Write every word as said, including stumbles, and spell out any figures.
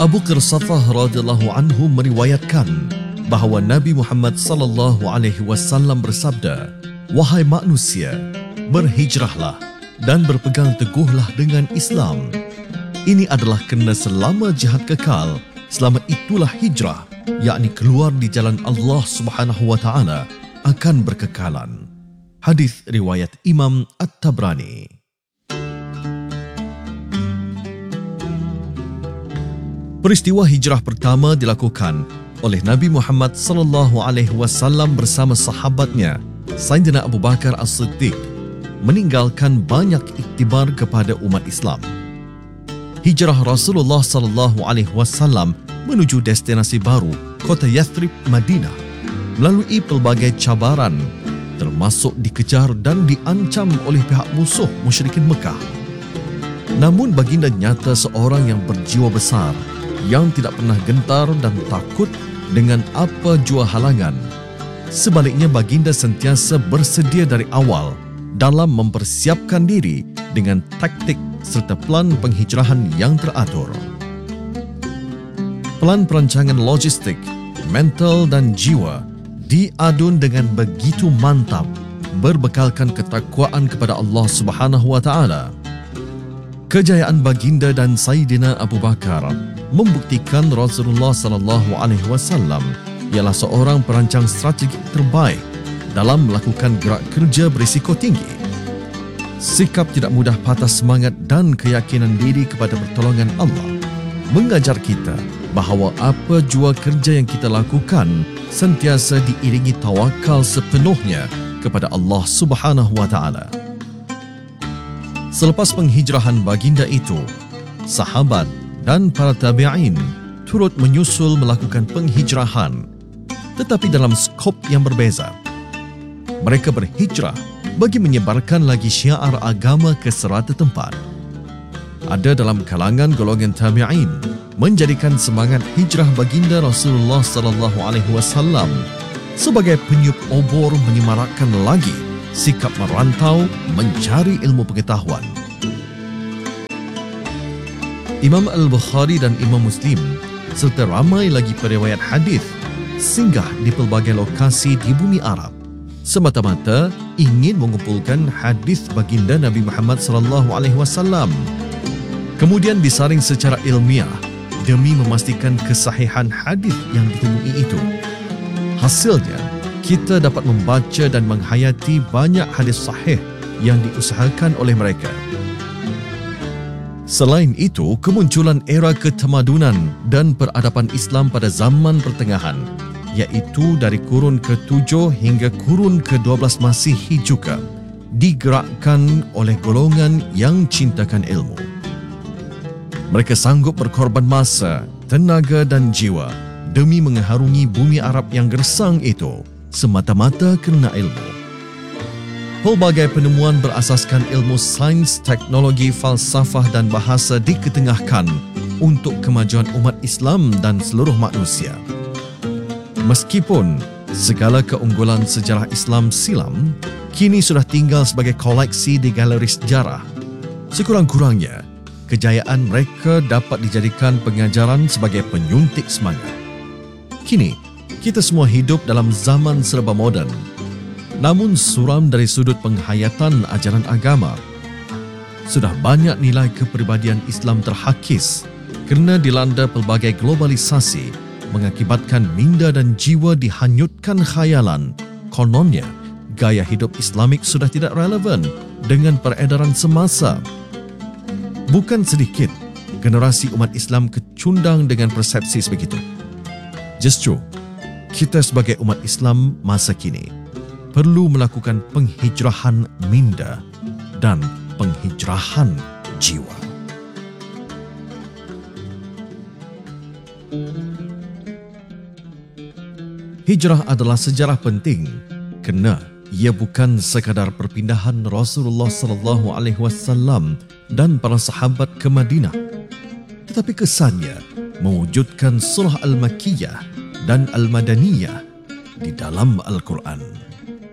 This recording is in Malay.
Abu Qirsafah radhiyallahu anhu meriwayatkan bahawa Nabi Muhammad sallallahu alaihi wasallam bersabda, "Wahai manusia, berhijrahlah dan berpegang teguhlah dengan Islam. Ini adalah kena selama jihad kekal, selama itulah hijrah, yakni keluar di jalan Allah Subhanahu wa taala akan berkekalan." Hadis riwayat Imam At-Tabrani. Peristiwa hijrah pertama dilakukan oleh Nabi Muhammad sallallahu alaihi wasallam bersama sahabatnya Sayyidina Abu Bakar As-Siddiq, meninggalkan banyak iktibar kepada umat Islam. Hijrah Rasulullah sallallahu alaihi wasallam menuju destinasi baru, kota Yathrib, Madinah, melalui pelbagai cabaran, termasuk dikejar dan diancam oleh pihak musuh musyrikin Mekah. Namun baginda nyata seorang yang berjiwa besar, yang tidak pernah gentar dan takut dengan apa jua halangan. Sebaliknya, baginda sentiasa bersedia dari awal dalam mempersiapkan diri dengan taktik serta plan penghijrahan yang teratur. Plan perancangan logistik, mental dan jiwa diadun dengan begitu mantap, berbekalkan ketakwaan kepada Allah Subhanahu wa taala. Kejayaan baginda dan Sayyidina Abu Bakar membuktikan Rasulullah sallallahu alaihi wasallam ialah seorang perancang strategik terbaik dalam melakukan gerak kerja berisiko tinggi. Sikap tidak mudah patah semangat dan keyakinan diri kepada pertolongan Allah mengajar kita bahawa apa jua kerja yang kita lakukan sentiasa diiringi tawakal sepenuhnya kepada Allah Subhanahu wa taala. Selepas penghijrahan baginda itu, sahabat dan para tabi'in turut menyusul melakukan penghijrahan, tetapi dalam skop yang berbeza. Mereka berhijrah bagi menyebarkan lagi syiar agama ke serata tempat. Ada dalam kalangan golongan tabi'in menjadikan semangat hijrah baginda Rasulullah sallallahu alaihi wasallam sebagai peniup obor menyemarakkan lagi sikap merantau mencari ilmu pengetahuan. Imam Al-Bukhari dan Imam Muslim serta ramai lagi periwayat hadis singgah di pelbagai lokasi di bumi Arab semata-mata ingin mengumpulkan hadis baginda Nabi Muhammad sallallahu alaihi wasallam, kemudian disaring secara ilmiah demi memastikan kesahihan hadis yang ditemui itu. Hasilnya, kita dapat membaca dan menghayati banyak hadis sahih yang diusahakan oleh mereka. Selain itu, kemunculan era ketamadunan dan peradaban Islam pada zaman pertengahan, iaitu dari kurun ketujuh hingga kurun kedua belas Masihi juga, digerakkan oleh golongan yang cintakan ilmu. Mereka sanggup berkorban masa, tenaga dan jiwa demi mengharungi bumi Arab yang gersang itu semata-mata kerana ilmu. Pelbagai penemuan berasaskan ilmu sains, teknologi, falsafah dan bahasa diketengahkan untuk kemajuan umat Islam dan seluruh manusia. Meskipun segala keunggulan sejarah Islam silam kini sudah tinggal sebagai koleksi di galeri sejarah, sekurang-kurangnya kejayaan mereka dapat dijadikan pengajaran sebagai penyuntik semangat. Kini, kita semua hidup dalam zaman serba moden, namun suram dari sudut penghayatan ajaran agama. Sudah banyak nilai kepribadian Islam terhakis kerana dilanda pelbagai globalisasi mengakibatkan minda dan jiwa dihanyutkan khayalan. Kononnya, gaya hidup Islamik sudah tidak relevan dengan peredaran semasa. Bukan sedikit generasi umat Islam kecundang dengan persepsi sebegitu. Justru, kita sebagai umat Islam masa kini perlu melakukan penghijrahan minda dan penghijrahan jiwa. Hijrah adalah sejarah penting kerana ia bukan sekadar perpindahan Rasulullah sallallahu alaihi wasallam dan para sahabat ke Madinah, tetapi kesannya mewujudkan surah Al-Makkiyah dan Al-Madaniyah di dalam Al-Quran.